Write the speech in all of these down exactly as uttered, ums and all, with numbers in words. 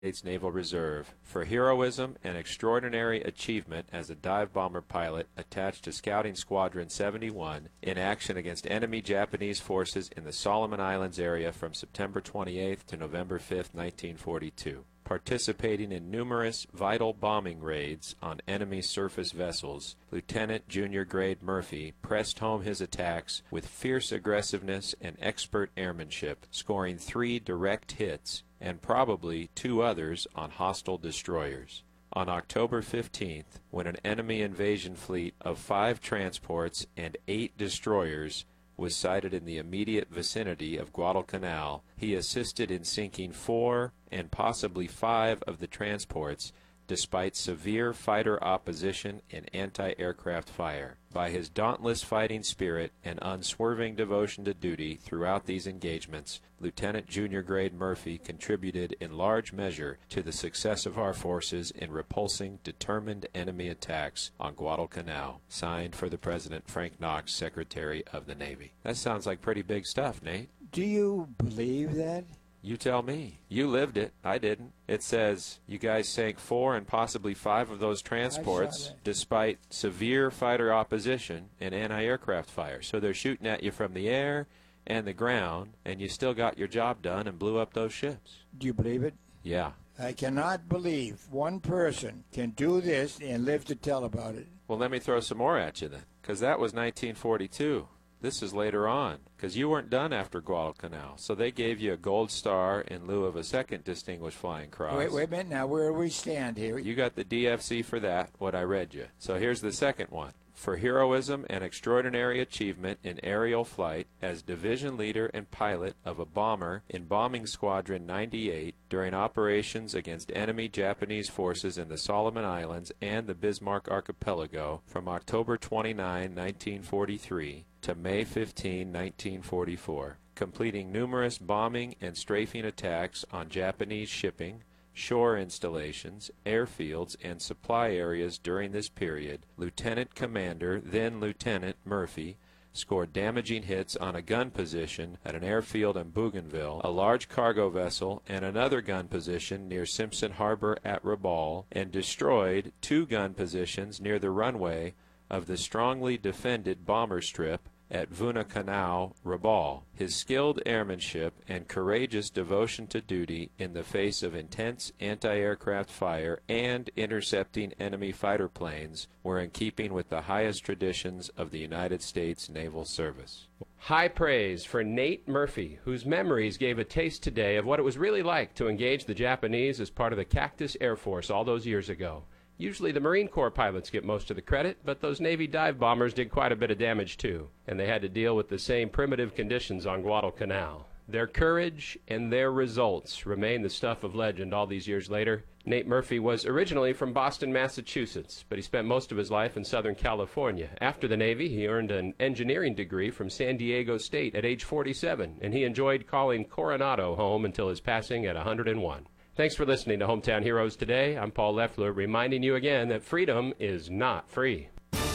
States Naval Reserve for heroism and extraordinary achievement as a dive bomber pilot attached to Scouting Squadron seventy-one in action against enemy Japanese forces in the Solomon Islands area from September twenty-eighth to November fifth, nineteen forty-two. Participating in numerous vital bombing raids on enemy surface vessels, Lieutenant Junior Grade Murphy pressed home his attacks with fierce aggressiveness and expert airmanship, scoring three direct hits and probably two others on hostile destroyers. On October fifteenth, when an enemy invasion fleet of five transports and eight destroyers was sighted in the immediate vicinity of Guadalcanal, he assisted in sinking four and possibly five of the transports despite severe fighter opposition and anti-aircraft fire. By his dauntless fighting spirit and unswerving devotion to duty throughout these engagements, Lieutenant Junior Grade Murphy contributed in large measure to the success of our forces in repulsing determined enemy attacks on Guadalcanal. Signed for the President, Frank Knox, Secretary of the Navy. That sounds like pretty big stuff, Nate. Do you believe that? You tell me. You lived it. I didn't. It says you guys sank four and possibly five of those transports despite severe fighter opposition and anti-aircraft fire. So they're shooting at you from the air and the ground, and you still got your job done and blew up those ships. Do you believe it? Yeah. I cannot believe one person can do this and live to tell about it. Well, let me throw some more at you then, because that was nineteen forty-two. This is later on, because you weren't done after Guadalcanal. So they gave you a gold star in lieu of a second Distinguished Flying Cross. Wait, wait a minute. Now, where do we stand here? You got the D F C for that, what I read you. So here's the second one. For heroism and extraordinary achievement in aerial flight as division leader and pilot of a bomber in Bombing Squadron ninety-eight during operations against enemy Japanese forces in the Solomon Islands and the Bismarck Archipelago from October twenty-ninth, nineteen forty-three to May fifteenth, nineteen forty-four, completing numerous bombing and strafing attacks on Japanese shipping, shore installations, airfields, and supply areas during this period, Lieutenant Commander, then Lieutenant Murphy, scored damaging hits on a gun position at an airfield in Bougainville, a large cargo vessel, and another gun position near Simpson Harbor at Rabaul, and destroyed two gun positions near the runway of the strongly defended bomber strip at Vunacanao, Rabaul. His skilled airmanship and courageous devotion to duty in the face of intense anti-aircraft fire and intercepting enemy fighter planes were in keeping with the highest traditions of the United States Naval Service. High praise for Nate Murphy, whose memories gave a taste today of what it was really like to engage the Japanese as part of the Cactus Air Force all those years ago. Usually the Marine Corps pilots get most of the credit, but those Navy dive bombers did quite a bit of damage too, and they had to deal with the same primitive conditions on Guadalcanal. Their courage and their results remain the stuff of legend all these years later. Nate Murphy was originally from Boston, Massachusetts, but he spent most of his life in Southern California. After the Navy, he earned an engineering degree from San Diego State at age forty-seven, and he enjoyed calling Coronado home until his passing at one hundred and one. Thanks for listening to Hometown Heroes today. I'm Paul Leffler, reminding you again that freedom is not free.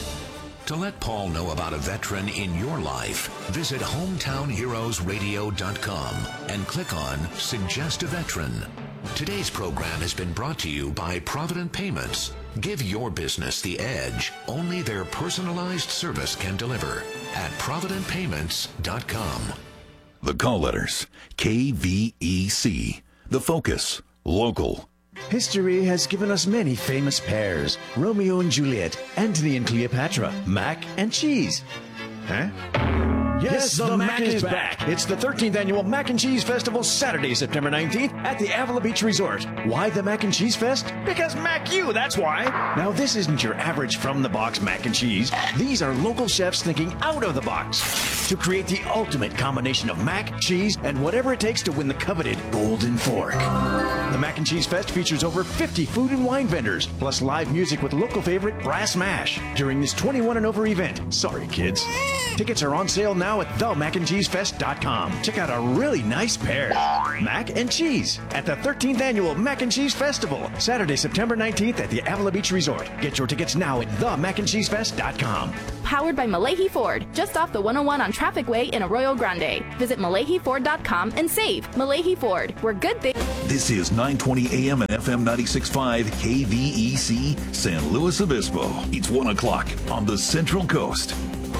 To let Paul know about a veteran in your life, visit hometown heroes radio dot com and click on Suggest a Veteran. Today's program has been brought to you by Provident Payments. Give your business the edge only their personalized service can deliver at provident payments dot com. The call letters, K V E C. The focus, local. History has given us many famous pairs. Romeo and Juliet, Antony and Cleopatra, mac and cheese. Huh? Yes, the, the Mac, Mac is back. back. It's the thirteenth Annual Mac and Cheese Festival, Saturday, September nineteenth at the Avila Beach Resort. Why the Mac and Cheese Fest? Because Mac you, that's why. Now, this isn't your average from-the-box mac and cheese. These are local chefs thinking out of the box to create the ultimate combination of mac, cheese, and whatever it takes to win the coveted Golden Fork. The Mac and Cheese Fest features over fifty food and wine vendors, plus live music with local favorite Brass Mash during this twenty-one and over event. Sorry, kids. Tickets are on sale now at the mac and cheese fest dot com. Check out a really nice pair. Mac and cheese at the thirteenth Annual Mac and Cheese Festival, Saturday, September nineteenth at the Avila Beach Resort. Get your tickets now at the mac and cheese fest dot com. powered by Malahi Ford, just off the one oh one on Traffic Way in Arroyo Grande. Visit Malahi Ford dot com and save. Malahi Ford, where good things... This is nine twenty A M and F M ninety-six point five K V E C, San Luis Obispo. It's one o'clock on the Central Coast.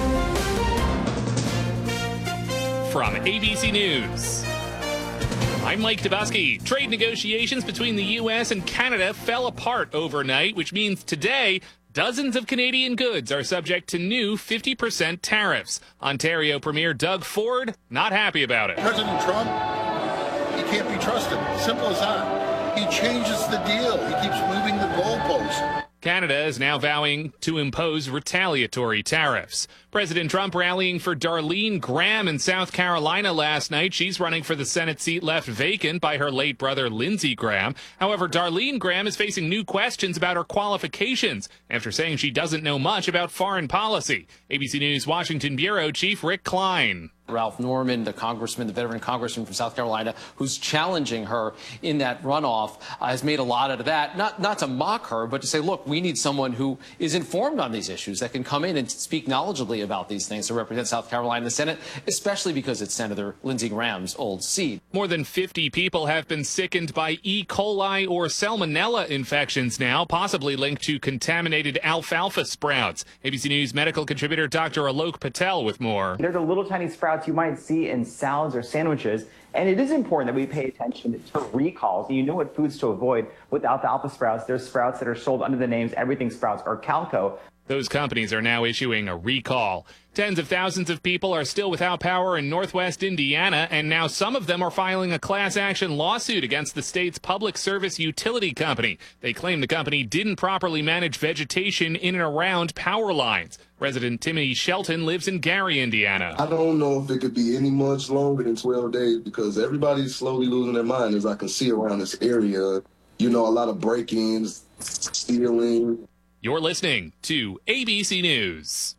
From A B C News, I'm Mike Dubusky. Trade negotiations between the U S and Canada fell apart overnight, which means today dozens of Canadian goods are subject to new fifty percent tariffs. Ontario Premier Doug Ford not happy about it. President Trump, he can't be trusted. Simple as that. He changes the deal. He keeps moving the goalposts. Canada is now vowing to impose retaliatory tariffs. President Trump rallying for Darlene Graham in South Carolina last night. She's running for the Senate seat left vacant by her late brother Lindsey Graham. However, Darlene Graham is facing new questions about her qualifications after saying she doesn't know much about foreign policy. A B C News Washington Bureau Chief Rick Klein. Ralph Norman, the congressman, the veteran congressman from South Carolina, who's challenging her in that runoff, uh, has made a lot out of that. Not not to mock her, but to say, look, we need someone who is informed on these issues, that can come in and speak knowledgeably about these things to represent South Carolina in the Senate, especially because it's Senator Lindsey Graham's old seat. More than fifty people have been sickened by E. coli or salmonella infections now, possibly linked to contaminated alfalfa sprouts. A B C News medical contributor Doctor Alok Patel with more. They're the little tiny sprouts you might see in salads or sandwiches, and it is important that we pay attention to recalls. You know what foods to avoid with alfalfa sprouts. There's sprouts that are sold under the names Everything Sprouts or Calco. Those companies are now issuing a recall. Tens of thousands of people are still without power in northwest Indiana, and now some of them are filing a class action lawsuit against the state's public service utility company. They claim the company didn't properly manage vegetation in and around power lines. Resident Timmy Shelton lives in Gary, Indiana. I don't know if it could be any much longer than twelve days because everybody's slowly losing their mind, as I can see around this area. You know, a lot of break-ins, stealing. You're listening to A B C News.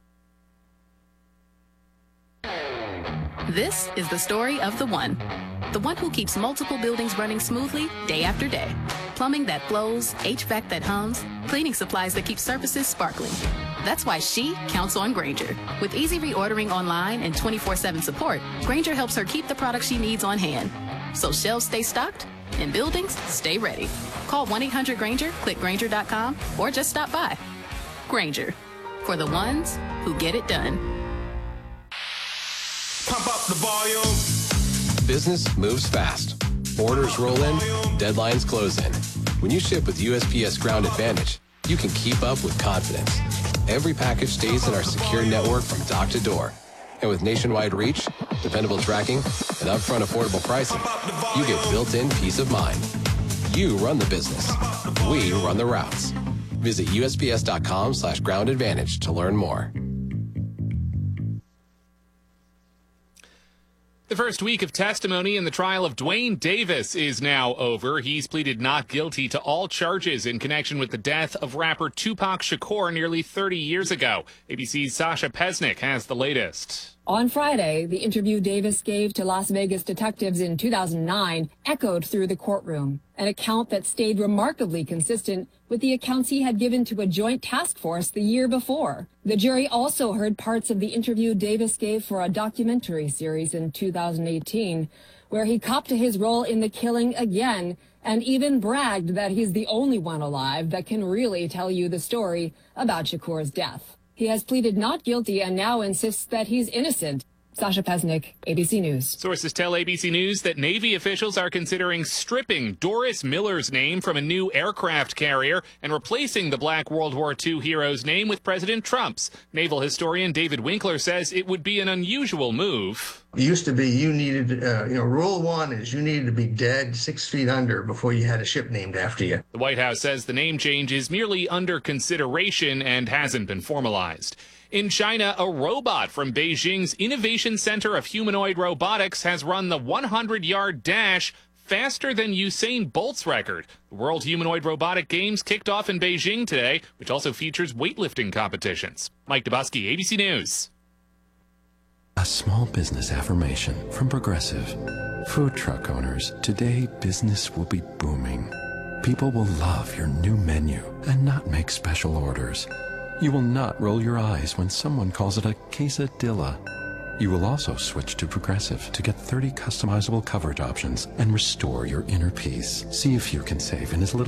This is the story of the one. The one who keeps multiple buildings running smoothly day after day. Plumbing that flows, H V A C that hums, cleaning supplies that keep surfaces sparkling. That's why she counts on Grainger. With easy reordering online and twenty-four seven support, Grainger helps her keep the products she needs on hand. So shelves stay stocked and buildings stay ready. Call one eight hundred Grainger, click Grainger dot com, or just stop by. Grainger, for the ones who get it done. Pump up the volume. Business moves fast. Orders roll in, deadlines close in. When you ship with U S P S Ground Advantage, you can keep up with confidence. Every package stays in our secure network from dock to door. And with nationwide reach, dependable tracking, and upfront affordable pricing, you get built-in peace of mind. You run the business. We run the routes. Visit U S P S dot com slash ground advantage to learn more. The first week of testimony in the trial of Dwayne Davis is now over. He's pleaded not guilty to all charges in connection with the death of rapper Tupac Shakur nearly thirty years ago. A B C's Sasha Pesnick has the latest. On Friday, the interview Davis gave to Las Vegas detectives in two thousand nine echoed through the courtroom, an account that stayed remarkably consistent with the accounts he had given to a joint task force the year before. The jury also heard parts of the interview Davis gave for a documentary series in two thousand eighteen, where he copped to his role in the killing again and even bragged that he's the only one alive that can really tell you the story about Shakur's death. He has pleaded not guilty and now insists that he's innocent. Sasha Pesnick, A B C News. Sources tell A B C News that Navy officials are considering stripping Doris Miller's name from a new aircraft carrier and replacing the Black World War Two hero's name with President Trump's. Naval historian David Winkler says it would be an unusual move. It used to be you needed, uh, you know, rule one is you needed to be dead six feet under before you had a ship named after you. The White House says the name change is merely under consideration and hasn't been formalized. In China, a robot from Beijing's Innovation Center of Humanoid Robotics has run the hundred-yard dash faster than Usain Bolt's record. The World Humanoid Robotic Games kicked off in Beijing today, which also features weightlifting competitions. Mike Dubusky, A B C News. A small business affirmation from Progressive. Food truck owners, today business will be booming. People will love your new menu and not make special orders. You will not roll your eyes when someone calls it a quesadilla. You will also switch to Progressive to get thirty customizable coverage options and restore your inner peace. See if you can save in as little